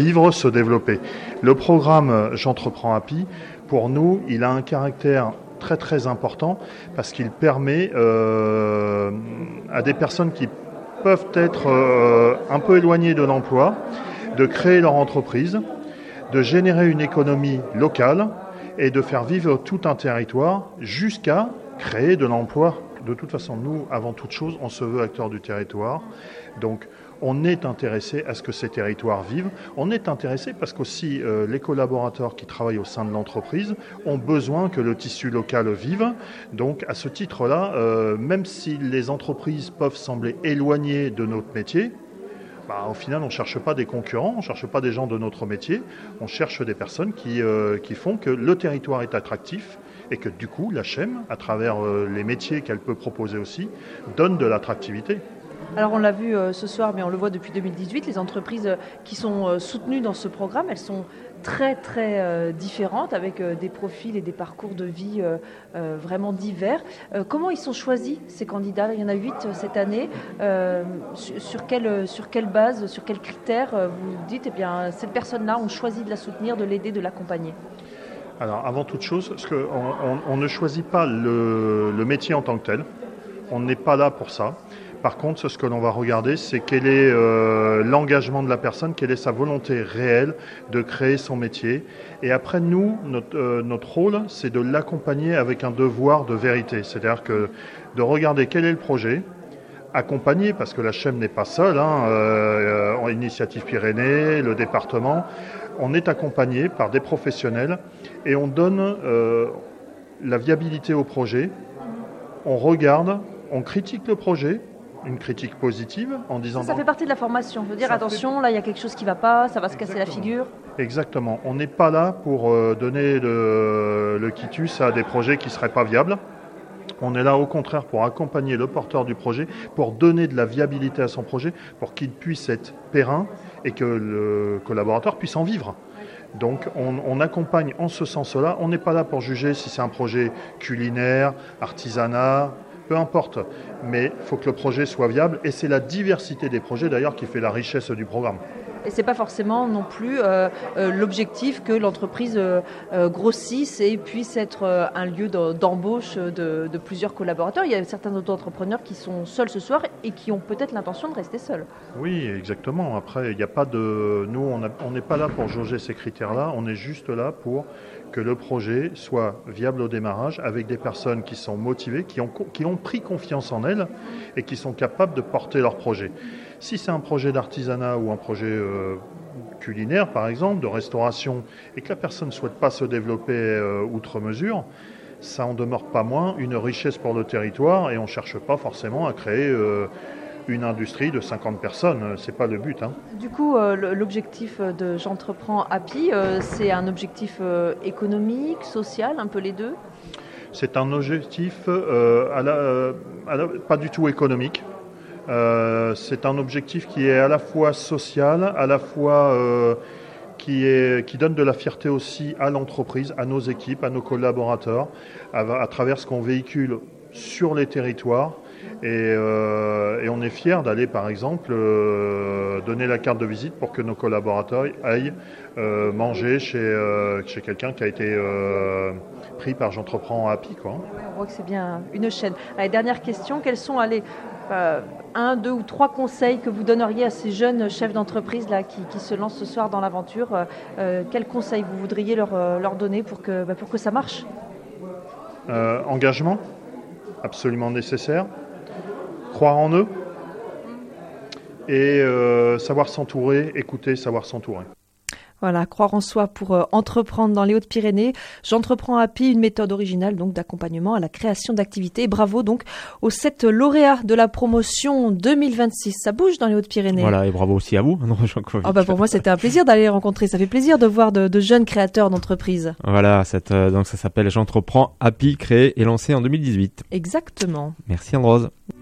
vivre, se développer. Le programme J'entreprends Happy, pour nous, il a un caractère très très important parce qu'il permet à des personnes qui peuvent être un peu éloignées de l'emploi de créer leur entreprise, de générer une économie locale et de faire vivre tout un territoire jusqu'à créer de l'emploi. De toute façon, nous, avant toute chose, on se veut acteur du territoire. Donc, on est intéressé à ce que ces territoires vivent. On est intéressé parce qu'aussi les collaborateurs qui travaillent au sein de l'entreprise ont besoin que le tissu local vive. Donc, à ce titre-là, même si les entreprises peuvent sembler éloignées de notre métier, au final, on ne cherche pas des concurrents, on ne cherche pas des gens de notre métier, on cherche des personnes qui font que le territoire est attractif et que du coup, la CHEM, à travers les métiers qu'elle peut proposer aussi, donne de l'attractivité. Alors on l'a vu ce soir, mais on le voit depuis 2018, les entreprises qui sont soutenues dans ce programme, elles sont très très différentes avec des profils et des parcours de vie vraiment divers. Comment ils sont choisis ces candidats ? Il y en a 8 cette année. Sur quelle base, sur quels critères vous dites cette personne-là, on choisit de la soutenir, de l'aider, de l'accompagner ? Alors avant toute chose, parce on ne choisit pas le métier en tant que tel. On n'est pas là pour ça. Par contre, ce que l'on va regarder, c'est quel est l'engagement de la personne, quelle est sa volonté réelle de créer son métier. Et après, nous, notre rôle, c'est de l'accompagner avec un devoir de vérité. C'est-à-dire que de regarder quel est le projet, accompagner, parce que la CHEM n'est pas seule, en Initiative Pyrénées, le département, on est accompagné par des professionnels et on donne la viabilité au projet. On regarde, on critique le projet, une critique positive en disant... Ça fait partie de la formation, de dire attention, là il y a quelque chose qui ne va pas, ça va se casser la figure. Exactement, on n'est pas là pour donner le quitus à des projets qui ne seraient pas viables. On est là au contraire pour accompagner le porteur du projet, pour donner de la viabilité à son projet, pour qu'il puisse être périn et que le collaborateur puisse en vivre. Donc on accompagne en ce sens-là, on n'est pas là pour juger si c'est un projet culinaire, artisanat, peu importe, mais il faut que le projet soit viable et c'est la diversité des projets d'ailleurs qui fait la richesse du programme. Et ce n'est pas forcément non plus l'objectif que l'entreprise grossisse et puisse être un lieu d'embauche de plusieurs collaborateurs. Il y a certains auto-entrepreneurs qui sont seuls ce soir et qui ont peut-être l'intention de rester seuls. Oui, exactement. Après, il n'y a pas de... Nous, on n'est pas là pour jauger ces critères-là. On est juste là pour que le projet soit viable au démarrage avec des personnes qui sont motivées, qui ont pris confiance en elles et qui sont capables de porter leur projet. Si c'est un projet d'artisanat ou un projet culinaire, par exemple, de restauration, et que la personne ne souhaite pas se développer outre mesure, ça en demeure pas moins une richesse pour le territoire et on ne cherche pas forcément à créer une industrie de 50 personnes. Ce n'est pas le but. Du coup, l'objectif de J'entreprends Happy, c'est un objectif économique, social, un peu les deux ? C'est un objectif pas du tout économique. C'est un objectif qui est à la fois social, à la fois qui donne de la fierté aussi à l'entreprise, à nos équipes, à nos collaborateurs, à travers ce qu'on véhicule sur les territoires. Et on est fiers d'aller, par exemple, donner la carte de visite pour que nos collaborateurs aillent manger chez quelqu'un qui a été pris par J'entreprends Happy, quoi. Ouais, on voit que c'est bien une chaîne. Allez, dernière question, quels sont un, deux ou trois conseils que vous donneriez à ces jeunes chefs d'entreprise là, qui se lancent ce soir dans l'aventure ? Quels conseils vous voudriez leur donner pour que ça marche ? Engagement, absolument nécessaire. Croire en eux et savoir s'entourer, écouter, savoir s'entourer. Voilà, croire en soi pour entreprendre dans les Hautes-Pyrénées. J'entreprends Happy, une méthode originale donc d'accompagnement à la création d'activités. Et bravo donc aux 7 lauréats de la promotion 2026. Ça bouge dans les Hautes-Pyrénées. Voilà, et bravo aussi à vous. Pour moi, c'était un plaisir d'aller les rencontrer. Ça fait plaisir de voir de jeunes créateurs d'entreprises. Voilà, donc ça s'appelle J'entreprends Happy, créé et lancé en 2018. Exactement. Merci Androse.